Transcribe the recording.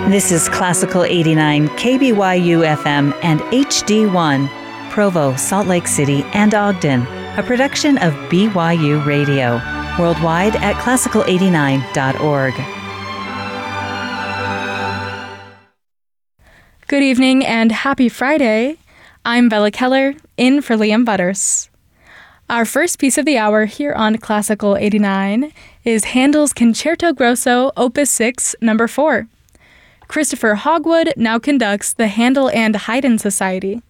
This is Classical 89 KBYU FM and HD1, Provo, Salt Lake City, and Ogden, a production of BYU Radio, worldwide at classical89.org. Good evening and happy Friday. I'm Bella Keller, in for Liam Butters. Our first piece of the hour here on Classical 89 is Handel's Concerto Grosso, Opus 6, No. 4. Christopher Hogwood now conducts the Handel and Haydn Society.